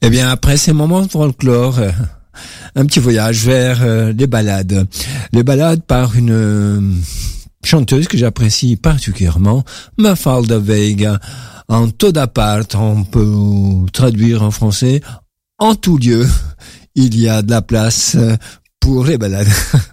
Eh bien, après ces moments de folklore, un petit voyage vers les ballades. Les ballades par une chanteuse que j'apprécie particulièrement, Mafalda Veiga. En toda part, on peut traduire en français, en tout lieu, il y a de la place pour les ballades.